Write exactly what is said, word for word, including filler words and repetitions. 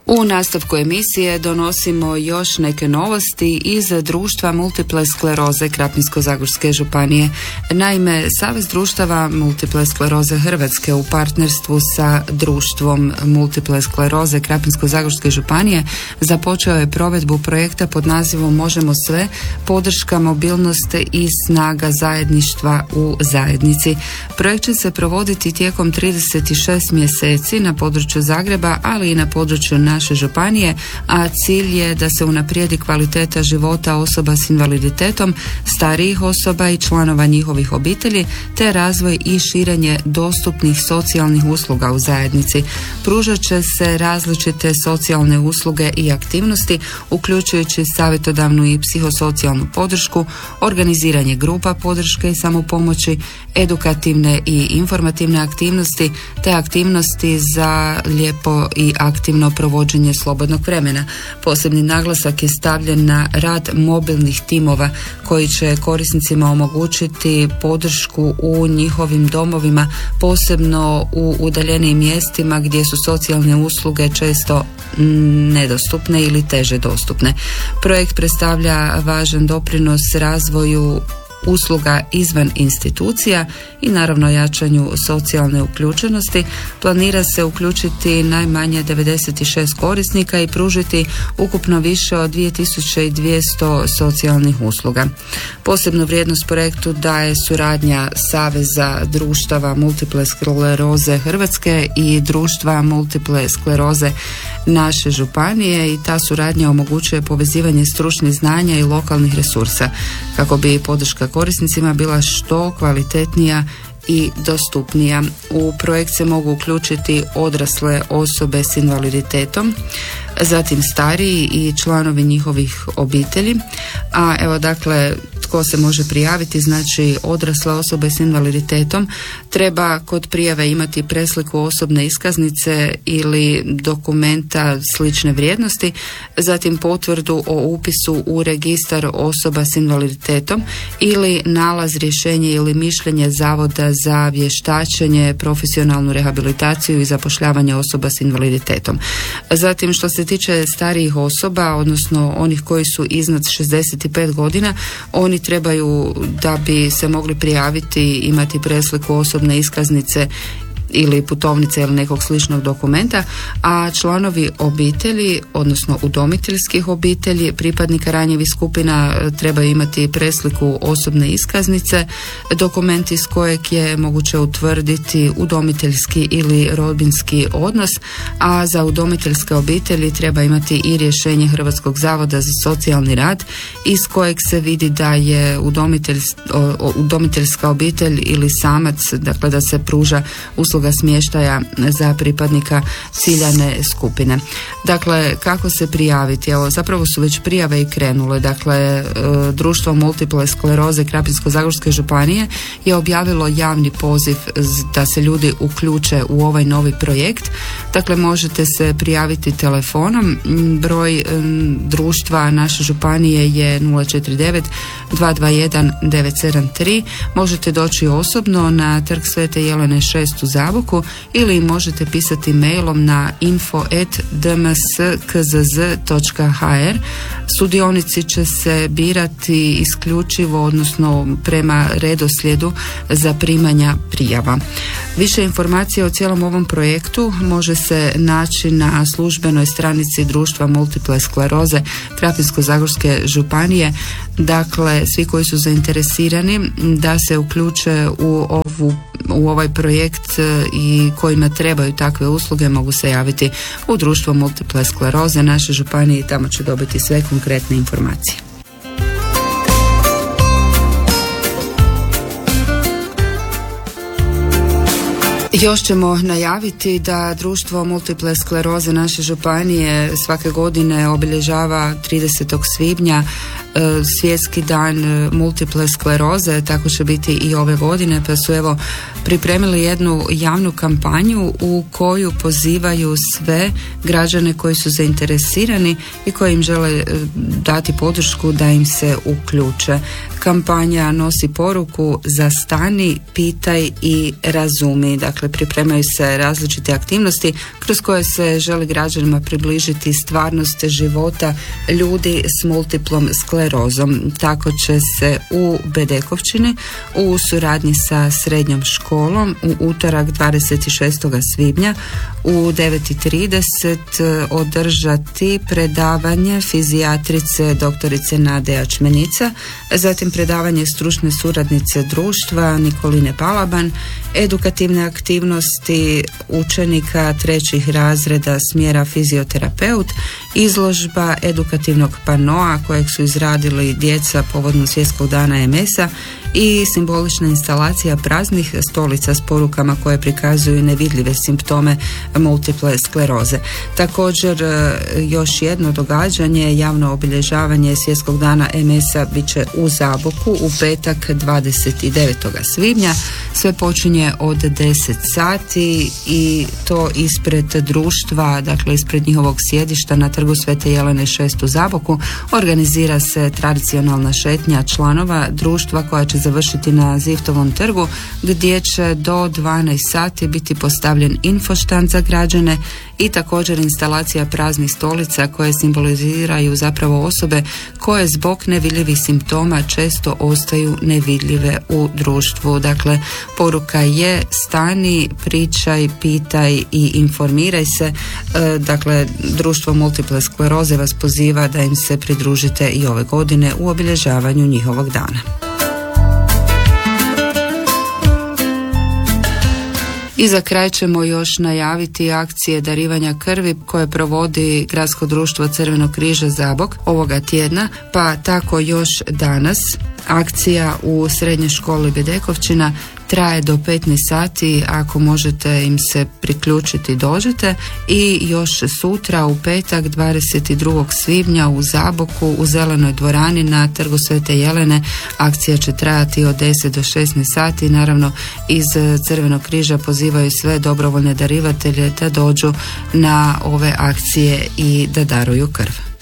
U nastavku emisije donosimo još neke novosti iz društva multiple skleroze Krapinsko-zagorske županije. Naime, Savez društava multiple skleroze Hrvatske u partnerstvu sa društvom multiple skleroze Krapinsko-zagorske županije započeo je provedbu projekta pod nazivom Možemo sve, podrška mobilnosti i snaga zajedništva u zajednici. Projekt će se provoditi tijekom trideset šest mjeseci na području Zagreba, ali i na području naše županije, a cilj je da se unaprijedi kvaliteta života osoba s invaliditetom, starijih osoba i članova njihovih obitelji, te razvoj i širenje dostupnih socijalnih usluga u zajednici. Pružat će se različite socijalne usluge i aktivnosti, uključujući savjetodavnu i psihosocijalnu podršku, organiziranje grupa podrške i samopomoći, edukativne i informativne aktivnosti, te aktivnosti za lijepo i aktivno provođenje slobodnog vremena. Posebni naglasak je stavljen na rad mobilnih timova koji će korisnicima omogućiti podršku u njihovim domovima, posebno u udaljenijim mjestima gdje su socijalne usluge često nedostupne ili teže dostupne. Projekt predstavlja važan doprinos razvoju usluga izvan institucija i naravno jačanju socijalne uključenosti. Planira se uključiti najmanje devedeset šest korisnika i pružiti ukupno više od dvije tisuće dvjesto socijalnih usluga. Posebnu vrijednost projektu daje suradnja Saveza društava multiple skleroze Hrvatske i društva multiple skleroze naše županije, i ta suradnja omogućuje povezivanje stručnih znanja i lokalnih resursa kako bi podrška korisnicima bila što kvalitetnija i dostupnija. U projekt se mogu uključiti odrasle osobe s invaliditetom, zatim stariji i članovi njihovih obitelji. A evo dakle, tko se može prijaviti? Znači, odrasle osobe s invaliditetom treba kod prijave imati presliku osobne iskaznice ili dokumenta slične vrijednosti, zatim potvrdu o upisu u registar osoba s invaliditetom ili nalaz, rješenje ili mišljenje Zavoda za vještačenje, profesionalnu rehabilitaciju i zapošljavanje osoba s invaliditetom. Zatim, što se tiče starijih osoba, odnosno onih koji su iznad šezdeset pet godina, oni trebaju, da bi se mogli prijaviti, imati presliku osobne iskaznice ili putovnice ili nekog sličnog dokumenta, a članovi obitelji, odnosno udomiteljskih obitelji pripadnika ranjivih skupina trebaju imati presliku osobne iskaznice, dokument iz kojeg je moguće utvrditi udomiteljski ili rodbinski odnos, a za udomiteljske obitelji treba imati i rješenje Hrvatskog zavoda za socijalni rad iz kojeg se vidi da je udomitelj, udomiteljska obitelj ili samac, dakle da se pruža usluga smještaja za pripadnika ciljane skupine. Dakle, kako se prijaviti? Evo, zapravo su već prijave i krenule. Dakle, društvo multiple skleroze Krapinsko-zagorske županije je objavilo javni poziv da se ljudi uključe u ovaj novi projekt. Dakle, možete se prijaviti telefonom. Broj društva naše županije je nula četiri devet dva dva jedan devet sedam tri. Možete doći osobno na Trg Svete Jelene šest u Zaboku ili možete pisati mailom na info at d m s k z z točka h r. Sudionici će se birati isključivo, odnosno prema redoslijedu zaprimanja prijava. Više informacija o cijelom ovom projektu može se naći na službenoj stranici društva multiple skleroze Krapinsko-zagorske županije. Dakle, svi koji su zainteresirani da se uključe u ovu u ovaj projekt i kojima trebaju takve usluge mogu se javiti u društvo multiple skleroze naše županije i tamo će dobiti sve konkretne informacije. Još ćemo najaviti da društvo multiple skleroze naše županije svake godine obilježava tridesetog svibnja svjetski dan multiple skleroze, tako će biti i ove godine, pa su evo pripremili jednu javnu kampanju u koju pozivaju sve građane koji su zainteresirani i koji im žele dati podršku da im se uključe. Kampanja nosi poruku zastani, pitaj i razumi. Dakle, pripremaju se različite aktivnosti kroz koje se želi građanima približiti stvarnost života ljudi s multiplom sklerozom. Tako će se u Bedekovčini u suradnji sa srednjom školom u utorak dvadeset šestog svibnja u devet i trideset održati predavanje fizijatrice doktorice Nade Jačmenica, zatim predavanje stručne suradnice društva Nikoline Balaban, edukativne aktivnosti učenika trećih razreda smjera fizioterapeut, izložba edukativnog panoa kojeg su izradili djeca povodom Svjetskog dana em es a i simbolična instalacija praznih stolica s porukama koje prikazuju nevidljive simptome multiple skleroze. Također još jedno događanje, javno obilježavanje Svjetskog dana em es a bit će u Zaboku u petak dvadeset devetog svibnja. Sve počinje od deset sati i to ispred društva, dakle ispred njihovog sjedišta na trgu Svete Jelene šest u Zaboku. Organizira se tradicionalna šetnja članova društva koja će završiti na Ziftovom trgu, gdje će do dvanaest sati biti postavljen infoštand za građane i također instalacija praznih stolica koje simboliziraju zapravo osobe koje zbog nevidljivih simptoma često ostaju nevidljive u društvu. Dakle, poruka je stani, pričaj, pitaj i informiraj se. E, dakle, društvo multiple skleroze vas poziva da im se pridružite i ove godine u obilježavanju njihovog dana. I za kraj ćemo još najaviti akcije darivanja krvi koje provodi Gradsko društvo Crvenog križa Zabok ovoga tjedna, pa tako još danas akcija u srednjoj školi Bedekovčina traje do petnaest sati, ako možete im se priključiti dođete, i još sutra u petak dvadeset drugog svibnja u Zaboku u Zelenoj dvorani na trgu Svete Jelene akcija će trajati od deset do šesnaest sati. Naravno, iz Crvenog križa pozivaju sve dobrovoljne darivatelje da dođu na ove akcije i da daruju krv.